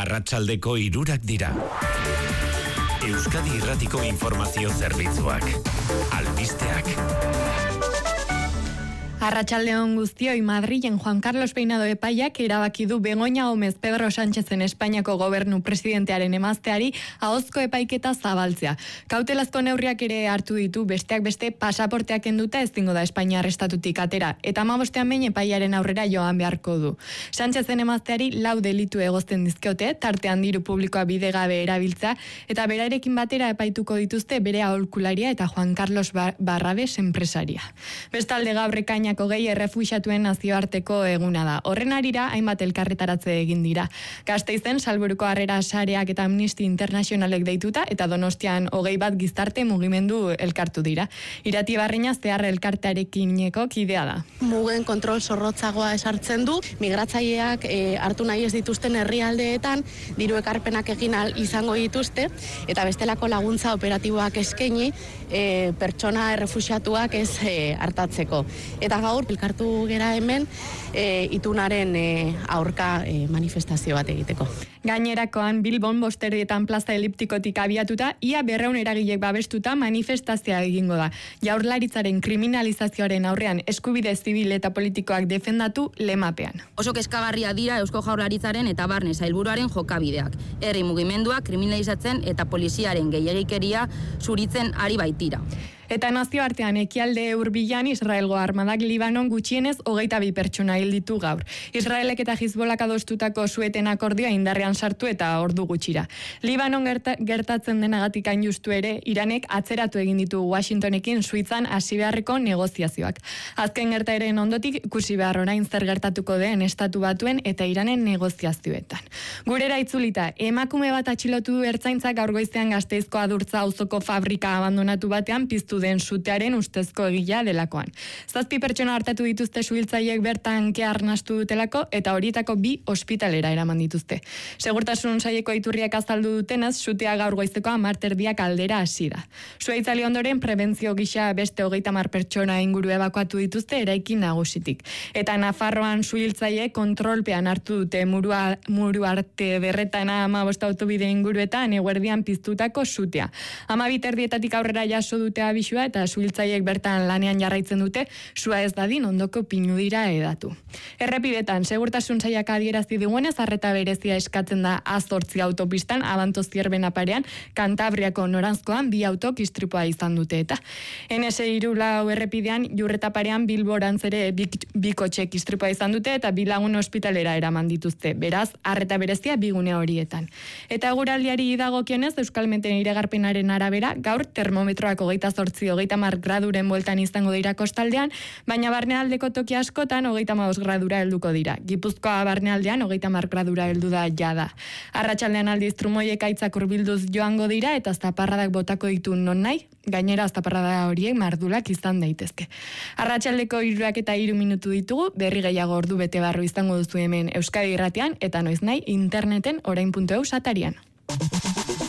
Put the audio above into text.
Arratsaldeko 3 dira. Euskadi Irratiko Informazio Zerbitzuak. Albisteak. Arratsaldeon guztioi, Madrilen Juan Carlos Peinado epaiak erabaki du Begoña Gómez Pedro Sánchezen Espainiako gobernu presidentearen emazteari ahozko epaiketa zabaltzea. Kautelazko neurriak ere hartu ditu, besteak beste pasaporteak kenduta ezingo da Espainiar estatutik atera, eta 15 behin epaiaren aurrera joan beharko du. Sánchezen emazteari 4 delitu egozten dizkiote, tartean diru publikoa bidegabe erabiltza, eta berarekin batera epaituko dituzte bere aholkularia eta Juan Carlos Barrabes enpresaria. Bestalde gaur ekainako errefuxiatuen nazioarteko eguna da. Horren arira, hainbat elkarretaratze egin dira. Gasteizen, Salburuko Harrera Sareak eta Amnistia Internazionalek deituta, eta Donostian 20 bat gizarte mugimendu elkartu dira. Irati Barreña zehar elkartearekineko kidea da. Mugen kontrol zorrotzagoa esartzen du, migratzaileak hartu nahi ez dituzten herrialdeetan diru ekarpenak egin izango dituzte, eta bestelako laguntza operatiboak eskaini pertsona errefuxiatuak ez hartatzeko. Eta gaur elkartu gera hemen itunaren aurka manifestazio bat egiteko. Gainerakoan Bilbon Bosterdietan plaza eliptikotik abiatuta, ia 200 eragilek babestuta manifestazioa egingo da. Jaurlaritzaren kriminalizazioaren aurrean eskubide zibil eta politikoak defendatu lemapean. Oso kezkagarria dira Eusko Jaurlaritzaren eta Barne Sailburuaren jokabideak. Herri mugimenduak kriminalizatzen eta poliziaren gehiegikeria zuritzen ari baitira. Eta nazioartean ekialde hurbilan Israelgo armadak Libanon gutxienez 22 pertsona hil ditu gaur. Israelek eta Hizbolak adostutako sueten akordioa indarrean sartu eta ordu gutxira. Libanon gertatzen denagatik hain justu ere, Iranek atzeratu egin ditu Washingtonekin Suitzan hasi beharreko negoziazioak. Azken gertaeren ondotik ikusi behar orain zer gertatuko den Estatu Batuen eta Iranen negoziazioetan. Gurera itzulita, emakume bat atxilotu du ertzaintzak gaur goizean Gasteizko Adurtza auzoko fabrika abandonatu batean piztu den sutearen ustezko egila delakoan. 7 pertsona hartatu dituzte suhiltzaileek bertan kea arnastu dutelako eta horietako 2 ospitalera eraman dituzte. Segurtasun saileko iturriak azaldu dutenaz, sutea gaur goizeko 10 aldera hasi da. Sua itzali ondoren prebentzio gisa beste 30 pertsona inguru ebakuatu dituzte eraikin nagusitik. Eta Nafarroan suhiltzaile kontrolpean hartu dute muru arte berretan 15 autobide inguruetan eguerdian piztutako sutea. 12:30 aurrera jaso dute abisua eta suhiltzaileek bertan lanean jarraitzen dute, sua ez dadin ondoko pinudira edatu. Errepidetan, segurtasun sailak adierazi duenez, arreta berezia eskatzen da A8 autopistan, Abanto Zierben parean, Kantabriako noranzkoan 2 autok istripua izan dute eta. NS34 errepidean, Jurreta parean Bilborantz ere 2 kotxek istripua izan dute eta 2 lagun ospitalera eraman dituzte. Beraz, arreta berezia 2 gune horietan. Eta eguraldiari dagokionez, Euskalmeten iragarpenaren arabera, gaur termometroak 28-30 graduren bueltan izango dira kostaldean, baina barnealdeko toki askotan 35 gradura helduko dira. Gipuzkoa barnealdean 30 gradura heldu da jada. Arratsaldean aldiz trumoiek aitzak hurbilduz joango dira eta zaparradak botako ditu non nahi, gainera zaparrada horiek mardulak izan daitezke. Arratsaldeko 3:03 ditugu, berri gehiago ordu bete barru izango duzu hemen Euskadi Irratian eta noiz nahi interneten orain.eus atarian.